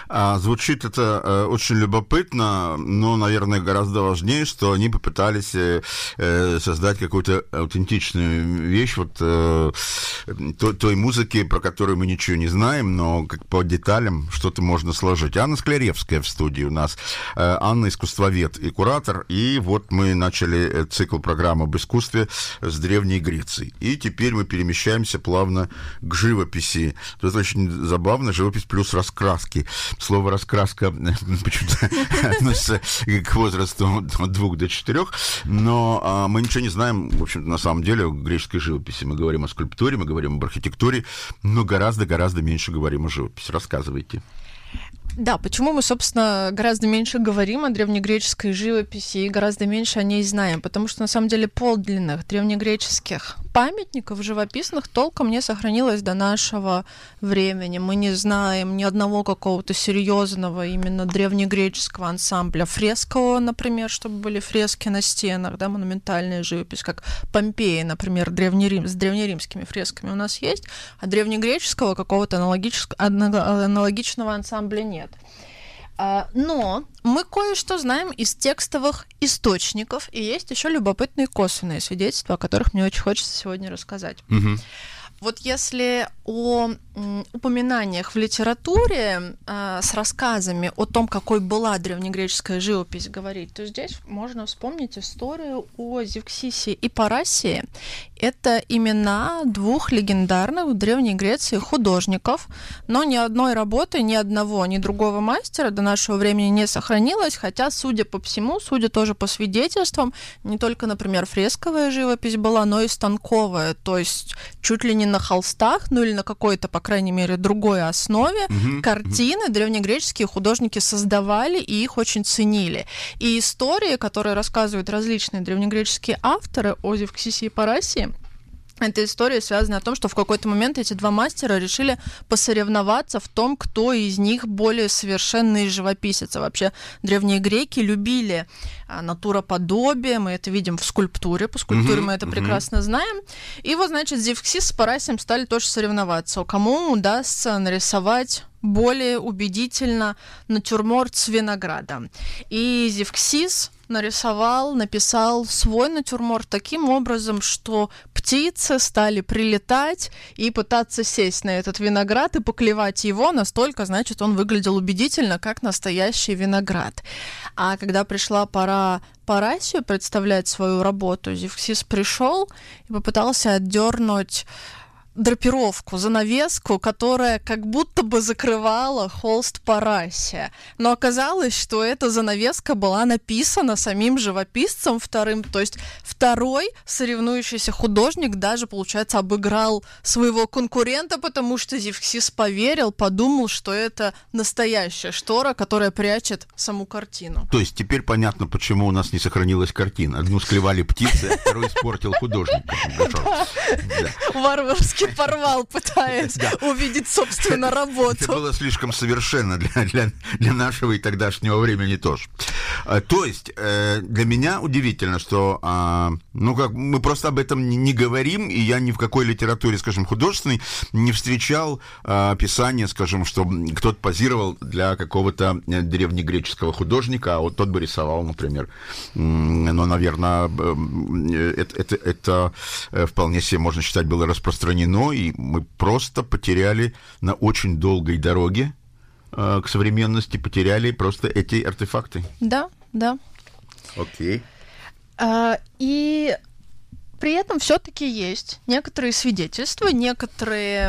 Звучит это очень любопытно, но, наверное, гораздо важнее, что они попытались создать какую-то аутентичную вещь вот той музыки, про которую мы ничего не знаем, но как по деталям что-то можно сложить. Анна Скляревская в студии у нас. Анна — искусствовед и куратор, и вот мы начали цикл программы об искусстве с Древней Греции. И теперь мы перемещаемся плавно к живописи. Тут очень забавно, живопись плюс раскраски. Слово «раскраска» почему-то относится к возрасту от 2 до 4, но мы ничего не знаем, в общем-то, на самом деле, о греческой живописи. Мы говорим о скульптуре, мы говорим об архитектуре, но гораздо-гораздо меньше говорим о живописи. Рассказывайте. Да, почему мы, собственно, гораздо меньше говорим о древнегреческой живописи и гораздо меньше о ней знаем? Потому что, на самом деле, подлинных древнегреческих памятников живописных толком не сохранилось до нашего времени. Мы не знаем ни одного какого-то серьезного именно древнегреческого ансамбля фрескового, например, чтобы были фрески на стенах, да, монументальная живопись, как Помпея, например, с древнеримскими фресками у нас есть, а древнегреческого какого-то аналогичного ансамбля нет. Но мы кое-что знаем из текстовых источников, и есть еще любопытные косвенные свидетельства, о которых мне очень хочется сегодня рассказать. Угу. Вот если о упоминаниях в литературе с рассказами о том, какой была древнегреческая живопись, говорить, то здесь можно вспомнить историю о Зевксисе и Парасии. Это имена двух легендарных в Древней Греции художников, но ни одной работы, ни одного, ни другого мастера до нашего времени не сохранилось, хотя, судя по всему, судя тоже по свидетельствам, не только, например, фресковая живопись была, но и станковая, то есть чуть ли не на холстах, ну или на какой-то, по крайней мере, другой основе картины древнегреческие художники создавали и их очень ценили. И истории, которые рассказывают различные древнегреческие авторы о Зевксисе и Парасии, эта история связана о том, что в какой-то момент эти два мастера решили посоревноваться в том, кто из них более совершенный живописец. А вообще древние греки любили натуроподобие, мы это видим в скульптуре, по скульптуре мы это прекрасно знаем. И вот, значит, Зевксис с Парасием стали тоже соревноваться, кому удастся нарисовать более убедительно натюрморт с винограда. И Зевксис написал свой натюрморт таким образом, что птицы стали прилетать и пытаться сесть на этот виноград и поклевать его, настолько, значит, он выглядел убедительно, как настоящий виноград. А когда пришла пора Парасию представлять свою работу, Зевксис пришел и попытался отдернуть драпировку, занавеску, которая как будто бы закрывала холст Парасия. Но оказалось, что эта занавеска была написана самим живописцем вторым, то есть второй соревнующийся художник даже, получается, обыграл своего конкурента, потому что Зевксис поверил, подумал, что это настоящая штора, которая прячет саму картину. То есть теперь понятно, почему у нас не сохранилась картина. Одну склевали птицы, а второй испортил художник. Варварски порвал, пытаясь увидеть, собственно, работу. Это было слишком совершенно для нашего и тогдашнего времени тоже. То есть для меня удивительно, что мы просто об этом не говорим, и я ни в какой литературе, скажем, художественной не встречал описания, скажем, что кто-то позировал для какого-то древнегреческого художника, а вот тот бы рисовал, например. Но, наверное, это вполне себе, можно считать, было распространено, и мы просто потеряли на очень долгой дороге к современности, потеряли просто эти артефакты. Да. Окей. И при этом все-таки есть некоторые свидетельства, некоторые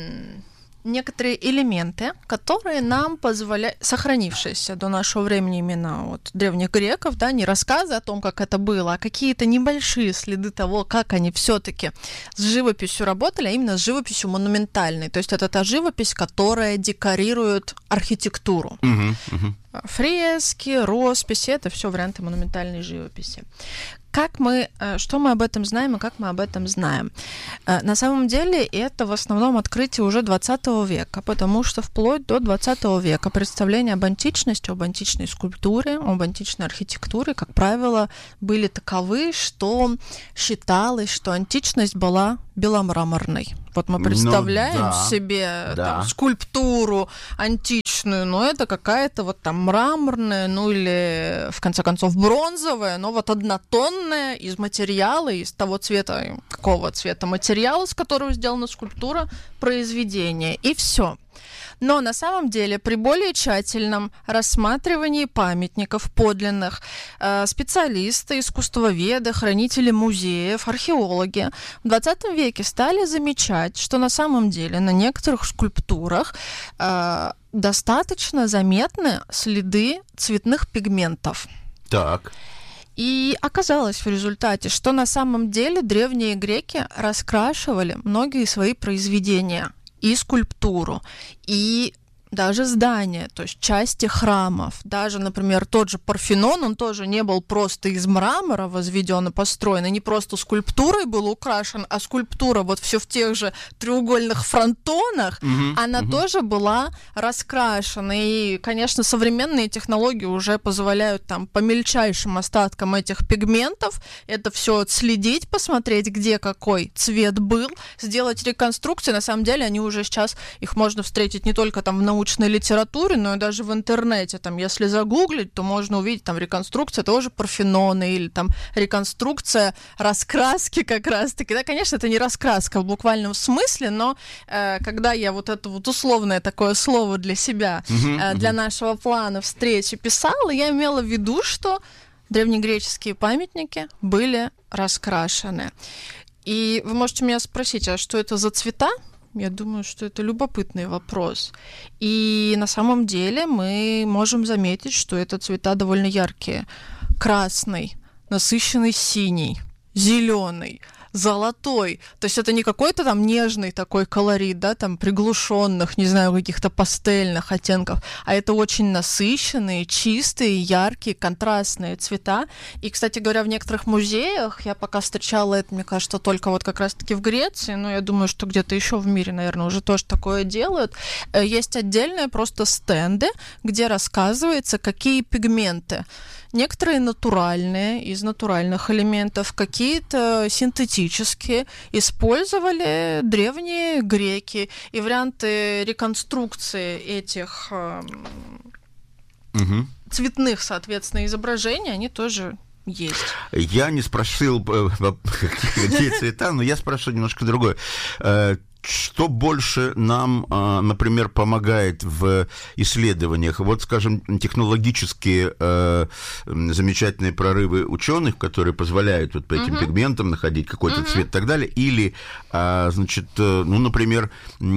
элементы, которые нам позволяют, сохранившиеся до нашего времени именно от древних греков, да, не рассказы о том, как это было, а какие-то небольшие следы того, как они все-таки с живописью работали, а именно с живописью монументальной. То есть это та живопись, которая декорирует архитектуру. Фрески, росписи — это все варианты монументальной живописи. Что мы об этом знаем и как мы об этом знаем? На самом деле это в основном открытие уже 20 века, потому что вплоть до 20 века представления об античности, об античной скульптуре, об античной архитектуре, как правило, были таковы, что считалось, что античность была беломраморной. вот мы представляем себе там, скульптуру античную, но это какая-то вот там мраморная, ну или, в конце концов, бронзовая, но вот однотонная из материала, из того цвета, какого цвета материала, с которого сделана скульптура, произведение. И все. Но на самом деле при более тщательном рассматривании памятников подлинных специалисты, искусствоведы, хранители музеев, археологи в 20 веке стали замечать, что на самом деле на некоторых скульптурах достаточно заметны следы цветных пигментов. Так. И оказалось в результате, что на самом деле древние греки раскрашивали многие свои произведения, и скульптуру, и даже здания, то есть части храмов. Даже, например, тот же Парфенон, он тоже не был просто из мрамора возведен и построен, и не просто скульптурой был украшен, а скульптура вот все в тех же треугольных фронтонах, она тоже была раскрашена. И, конечно, современные технологии уже позволяют там по мельчайшим остаткам этих пигментов это все отследить, посмотреть, где какой цвет был, сделать реконструкции. На самом деле они уже сейчас, их можно встретить не только там в научной литературе, но и даже в интернете. Там, если загуглить, то можно увидеть там реконструкция того же Парфенона или там реконструкция раскраски как раз-таки. Да, конечно, это не раскраска в буквальном смысле, но когда я вот это вот условное такое слово для себя, для нашего плана встречи писала, я имела в виду, что древнегреческие памятники были раскрашены. И вы можете меня спросить, а что это за цвета? Я думаю, что это любопытный вопрос. И на самом деле мы можем заметить, что это цвета довольно яркие. Красный, насыщенный синий, зеленый, золотой. То есть это не какой-то там нежный такой колорит, да, там приглушенных, не знаю, каких-то пастельных оттенков, а это очень насыщенные, чистые, яркие, контрастные цвета. И, кстати говоря, в некоторых музеях, я пока встречала это, мне кажется, только вот как раз-таки в Греции, но я думаю, что где-то еще в мире, наверное, уже тоже такое делают, есть отдельные просто стенды, где рассказывается, какие пигменты. Некоторые натуральные, из натуральных элементов, какие-то синтетические использовали древние греки. И варианты реконструкции этих цветных, соответственно, изображений, они тоже есть. Я не спросил, какие цвета, но я спрашиваю немножко другое. Что больше нам, например, помогает в исследованиях? Вот, скажем, технологические замечательные прорывы ученых, которые позволяют вот по этим пигментам находить какой-то цвет и так далее, или, значит, ну, например,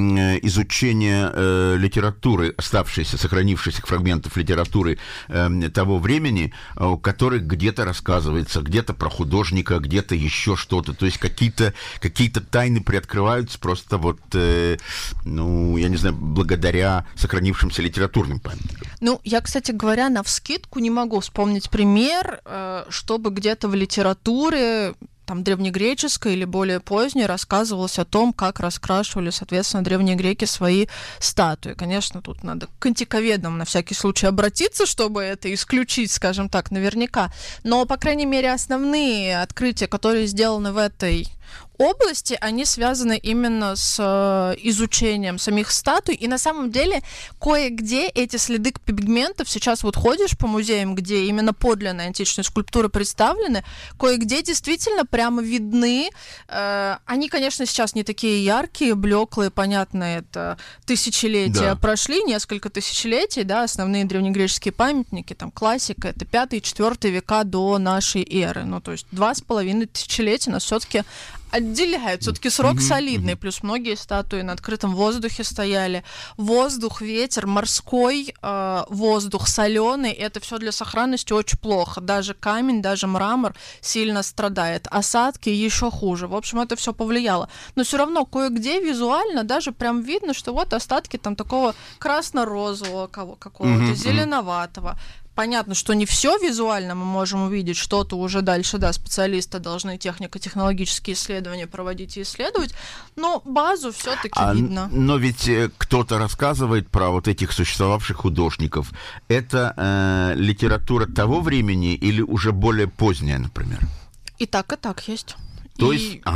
изучение литературы, оставшейся, сохранившихся фрагментов литературы того времени, о которых где-то рассказывается, где-то про художника, где-то еще что-то, то есть какие-то тайны приоткрываются просто вот, ну, я не знаю, благодаря сохранившимся литературным памятникам. Ну, я, кстати говоря, навскидку не могу вспомнить пример, чтобы где-то в литературе, там, древнегреческой или более поздней, рассказывалось о том, как раскрашивали, соответственно, древние греки свои статуи. Конечно, тут надо к антиковедам на всякий случай обратиться, чтобы это исключить, скажем так, наверняка. Но, по крайней мере, основные открытия, которые сделаны в этой области, они связаны именно с изучением самих статуй, и на самом деле кое-где эти следы пигментов, сейчас вот ходишь по музеям, где именно подлинные античные скульптуры представлены, кое-где действительно прямо видны, они, конечно, сейчас не такие яркие, блеклые, понятно, это тысячелетия прошли, несколько тысячелетий, да, основные древнегреческие памятники, там, классика, это 5-4 века до нашей эры, ну, то есть 2,5 тысячелетия нас все-таки отделяют. Все-таки срок солидный, плюс многие статуи на открытом воздухе стояли. Воздух, ветер, морской воздух, соленый, это все для сохранности очень плохо. Даже камень, даже мрамор сильно страдает. Осадки еще хуже. В общем, это все повлияло. Но все равно кое-где визуально даже прям видно, что вот остатки там такого красно-розового какого-то, зеленоватого. Понятно, что не все визуально мы можем увидеть, что-то уже дальше, да, специалисты должны технико-технологические исследования проводить и исследовать, но базу все-таки видно. Но ведь кто-то рассказывает про вот этих существовавших художников. Это литература того времени или уже более поздняя, например? И так есть. То есть,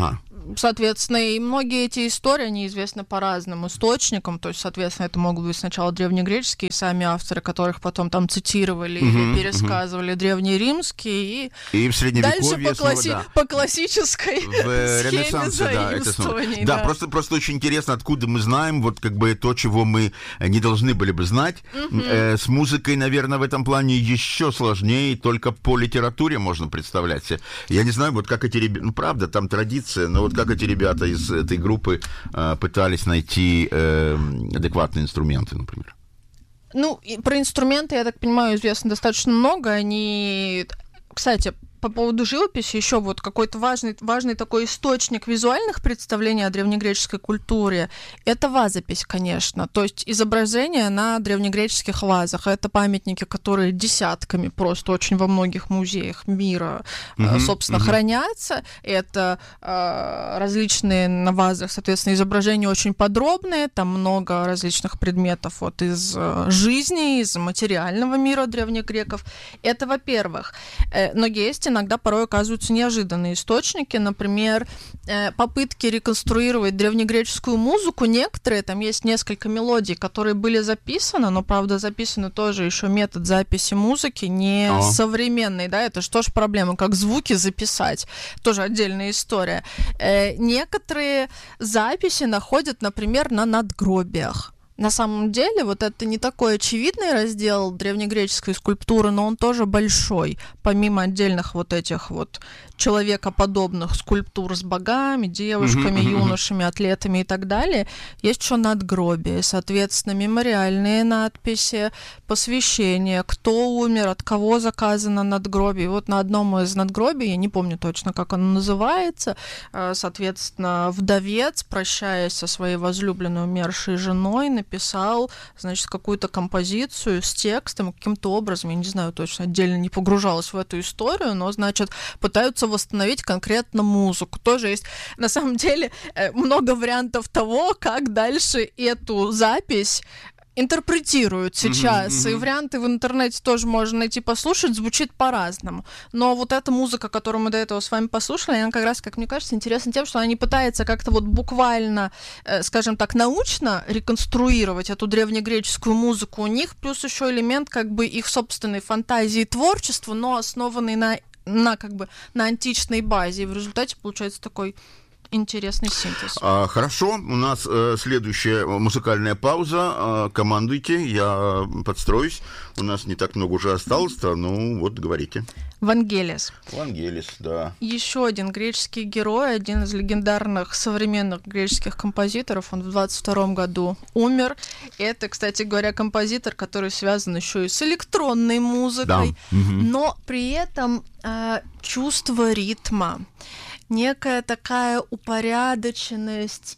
Соответственно, и многие эти истории, они известны по разным источникам, то есть, соответственно, это могут быть сначала древнегреческие, сами авторы, которых потом там цитировали или пересказывали древнеримские, и в Средневековье дальше по классической схеме заимствований. Да, просто очень интересно, откуда мы знаем вот как бы то, чего мы не должны были бы знать. С музыкой, наверное, в этом плане еще сложнее, только по литературе можно представлять себе. Я не знаю, вот как эти ребята, ну, правда, там традиция, но вот как эти ребята из этой группы пытались найти адекватные инструменты, например. Ну, и про инструменты, я так понимаю, известно достаточно много. Они, кстати, по поводу живописи, еще вот какой-то важный такой источник визуальных представлений о древнегреческой культуре — это вазопись, конечно. То есть изображения на древнегреческих вазах. Это памятники, которые десятками просто очень во многих музеях мира, собственно, хранятся. Это различные на вазах, соответственно, изображения очень подробные. Там много различных предметов вот из жизни, из материального мира древних греков. Это, во-первых. Но есть иногда порой оказываются неожиданные источники, например, попытки реконструировать древнегреческую музыку. Некоторые, там есть несколько мелодий, которые были записаны, но, правда, записаны тоже еще метод записи музыки не современный, да, это же тоже проблема, как звуки записать, тоже отдельная история. Некоторые записи находят, например, на надгробиях. На самом деле, вот это не такой очевидный раздел древнегреческой скульптуры, но он тоже большой. Помимо отдельных вот этих вот человекоподобных скульптур с богами, девушками, юношами, атлетами и так далее, есть еще надгробия, соответственно, мемориальные надписи, посвящения, кто умер, от кого заказано надгробие. И вот на одном из надгробий, я не помню точно, как оно называется, соответственно, вдовец, прощаясь со своей возлюбленной умершей женой, написал, значит, какую-то композицию с текстом, каким-то образом, я не знаю точно, отдельно не погружалась в эту историю, но, значит, пытаются восстановить конкретно музыку. Тоже есть, на самом деле, много вариантов того, как дальше эту запись интерпретируют сейчас, и варианты в интернете тоже можно найти, послушать, звучит по-разному. Но вот эта музыка, которую мы до этого с вами послушали, она как раз, как мне кажется, интересна тем, что она не пытается как-то вот буквально, скажем так, научно реконструировать эту древнегреческую музыку. У них плюс еще элемент как бы их собственной фантазии и творчества, но основанный на как бы на античной базе. И в результате получается такой интересный синтез. Хорошо, у нас следующая музыкальная пауза. Командуйте, я подстроюсь. У нас не так много уже осталось-то, ну вот говорите. Вангелис. Вангелис, да. Еще один греческий герой, один из легендарных современных греческих композиторов. Он в 22 году умер. Это, кстати говоря, композитор, который связан еще и с электронной музыкой, да. Но при этом чувство ритма, некая такая упорядоченность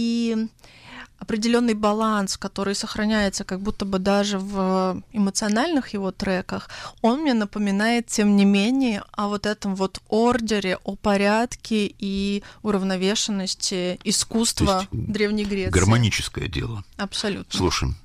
и определенный баланс, который сохраняется как будто бы даже в эмоциональных его треках, он мне напоминает, тем не менее, о вот этом вот ордере, о порядке и уравновешенности искусства Древней Греции. Гармоническое дело. Абсолютно. Слушаем.